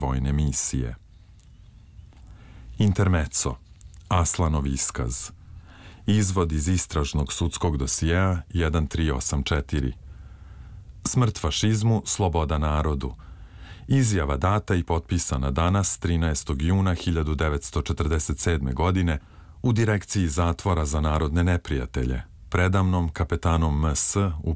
vojne misije. Intermezzo. Aslanov iskaz. Izvod iz istražnog sudskog dosijea 1384. Smrt fašizmu, sloboda narodu. Izjava data i potpisana danas 13. juna 1947. godine u direkciji zatvora za narodne neprijatelje, predamnom kapetanom MS u